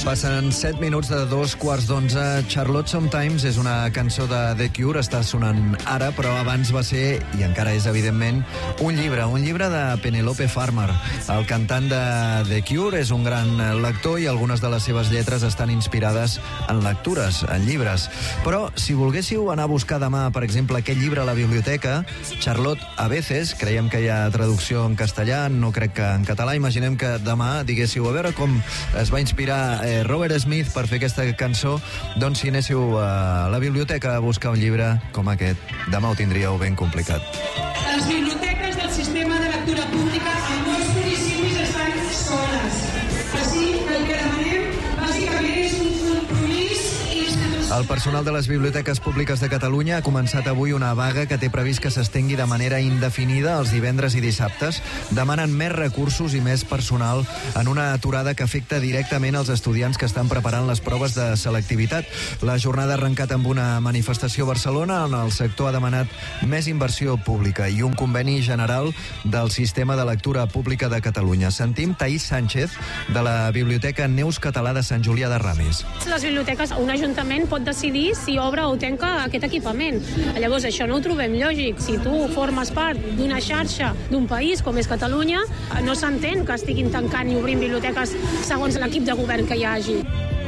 Passen 7 minuts de 2:15. Charlotte Sometimes és una cançó de The Cure, està sonant ara, però abans va ser, i encara és evidentment, un llibre de Penelope Farmer. El cantant de The Cure és un gran lector i algunes de les seves lletres estan inspirades en lectures, en llibres. Però si volguéssiu anar a buscar demà, per exemple, aquest llibre a la biblioteca, Charlotte a veces, creiem que hi ha traducció en castellà, no crec que en català, imaginem que demà diguéssiu a veure com es va inspirar Robert Smith per fer aquesta cançó, doncs si anéssiu a la biblioteca a buscar un llibre com aquest, demà ho tindríeu ben complicat. Les biblioteques del sistema de lectura pública en molts municipis estan soles. Així que el que demanem bàsicament és un compromís institucional. El personal de les biblioteques públiques de Catalunya ha començat avui una vaga que té previst que s'estengui de manera indefinida els divendres i dissabtes. Demanen més recursos i més personal en una aturada que afecta directament els estudiants que estan preparant les proves de selectivitat. La jornada ha arrencat amb una manifestació a Barcelona on el sector ha demanat més inversió pública i un conveni general del sistema de lectura pública de Catalunya. Sentim Taís Sánchez, de la Biblioteca Neus Català de Sant Julià de Ramis. Les biblioteques, un ajuntament pot decidir si obre o tanca aquest equipament. Llavors, això no ho trobem lògic. Si tu formes part d'una xarxa d'un país com és Catalunya, no s'entén que estiguin tancant i obrint biblioteques segons l'equip de govern que hi hagi.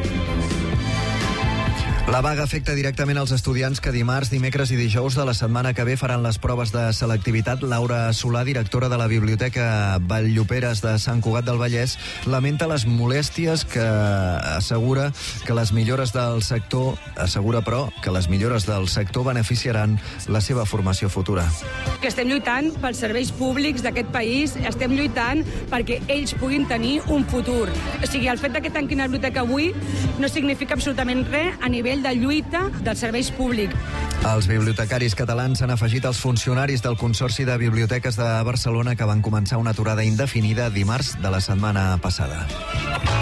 La vaga afecta directament els estudiants que dimarts, dimecres i dijous de la setmana que ve faran les proves de selectivitat. Laura Solà, directora de la Biblioteca Vall-lloperes de Sant Cugat del Vallès, lamenta les molèsties que assegura les millores del sector beneficiaran la seva formació futura. Que estem lluitant pels serveis públics d'aquest país, estem lluitant perquè ells puguin tenir un futur. O sigui, el fet que tanquin la biblioteca avui no significa absolutament res a nivell de lluita dels serveis públics. Els bibliotecaris catalans han afegit els funcionaris del Consorci de Biblioteques de Barcelona que van començar una aturada indefinida dimarts de la setmana passada.